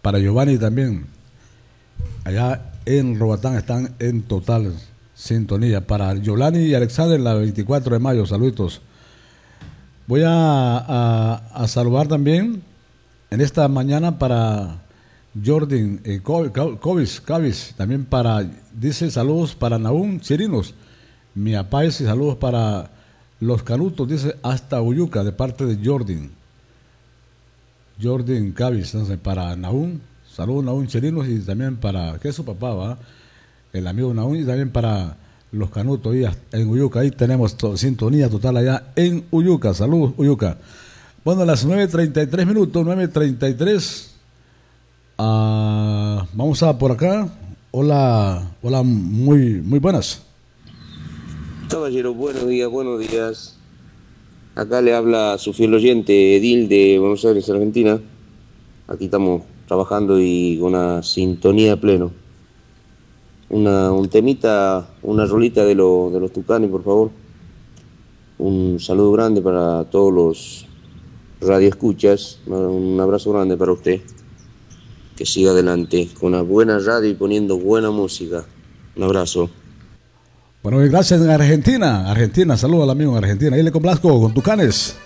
para Giovanni también. Allá en Roatán están en total sintonía. Para Yolani y Alexander, la 24 de mayo, saluditos. Voy a saludar también en esta mañana para Jordan Covis, también dice saludos para Naún Chirinos, mi apáez, y saludos para los Canutos, dice hasta Uyuca, de parte de Jordan Cavis, entonces para Naún, saludos Naún Chirinos, y también para, que es su papá, ¿va? El amigo Naún, y también para los Canutos, ahí en Uyuca, ahí tenemos sintonía total allá en Uyuca, saludos Uyuca. Bueno, a las 9:33 minutos, 9:33. Vamos a por acá. Hola, muy buenas. Caballero, buenos días. Acá le habla su fiel oyente, Edil de Buenos Aires, Argentina. Aquí estamos trabajando y con una sintonía a pleno. Un temita, una rolita de los Tucanes, por favor. Un saludo grande para todos los radioescuchas. Un abrazo grande para usted. Que siga adelante con una buena radio y poniendo buena música. Un abrazo. Bueno, y gracias en Argentina, saludos al amigo en Argentina. Ahí le complazco con Tucanes.